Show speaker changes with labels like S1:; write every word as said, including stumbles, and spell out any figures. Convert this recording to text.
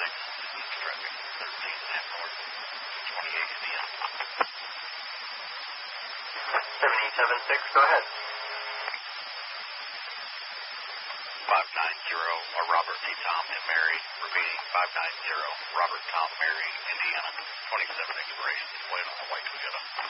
S1: lights, east traffic, thirteen and a half north, twenty-eight Indiana.
S2: seven eight seven six, go ahead.
S1: five nine zero, or Robert T. Tom and Mary, repeating five nine zero, Robert Tom Mary, Indiana, twenty-seven expiration, displayed on the white Toyota.